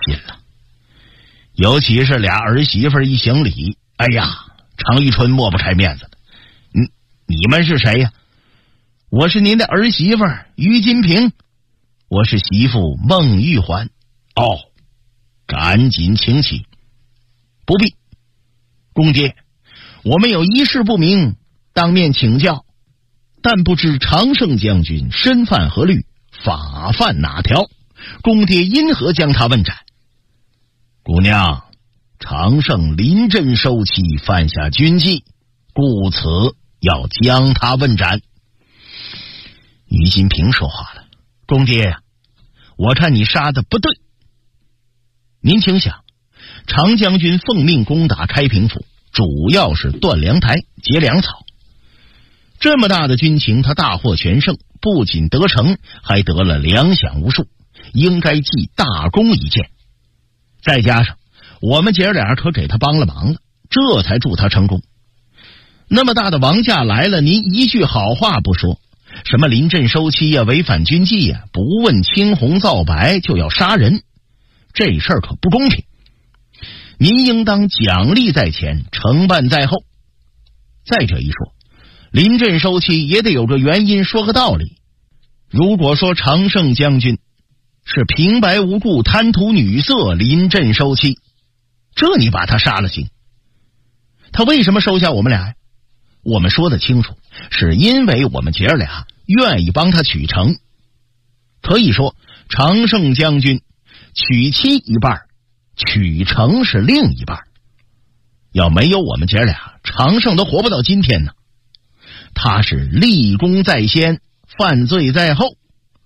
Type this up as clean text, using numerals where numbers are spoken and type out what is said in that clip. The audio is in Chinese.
信了。尤其是俩儿媳妇一行礼，哎呀，常遇春抹不开面子的。你们是谁呀？我是您的儿媳妇于金平，我是媳妇孟玉环。哦，赶紧请起。不必，公爹，我们有一事不明，当面请教，但不知常胜将军身犯何律，法犯哪条？公爹因何将他问斩？姑娘，常胜临阵收妻，犯下军纪，故此要将他问斩。于金平说话了：公爹呀，我看你杀的不对。您请想，常将军奉命攻打开平府，主要是断粮台、结粮草。这么大的军情，他大获全胜，不仅得成，还得了粮饷无数，应该记大功一件。再加上我们姐俩可给他帮了忙了，这才助他成功。那么大的王家来了，您一句好话不说，什么临阵收妻呀、违反军纪呀，不问青红皂白就要杀人，这事儿可不公平。您应当奖励在前，承办在后。再者一说，临阵收妻也得有个原因，说个道理。如果说常胜将军是平白无故贪图女色，临阵收妻，这你把他杀了行。他为什么收下我们俩呀？我们说得清楚，是因为我们姐儿俩愿意帮他取成。可以说，常胜将军娶妻一半，取成是另一半。要没有我们姐儿俩，常胜都活不到今天呢。他是立功在先，犯罪在后。